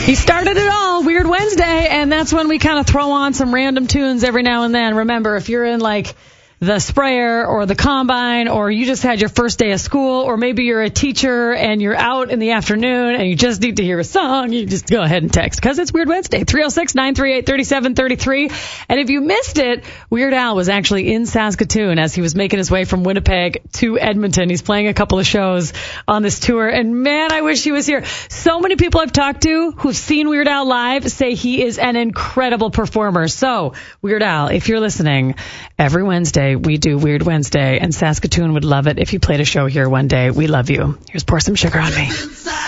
He started it all, Weird Wednesday, and that's when we kind of throw on some random tunes every now and then. Remember, if you're in like the sprayer or the combine, or you just had your first day of school, or maybe you're a teacher and you're out in the afternoon and you just need to hear a song, you just go ahead and text, because it's Weird Wednesday, 306-938-3733. And if you missed it, Weird Al was actually in Saskatoon as he was making his way from Winnipeg to Edmonton. He's playing a couple of shows on this tour, and man, I wish he was here. So many people I've talked to who've seen Weird Al live say he is an incredible performer. So, Weird Al, if you're listening, every Wednesday we do Weird Wednesday, and Saskatoon would love it if you played a show here one day. We love you. Here's Pour Some Sugar on Me.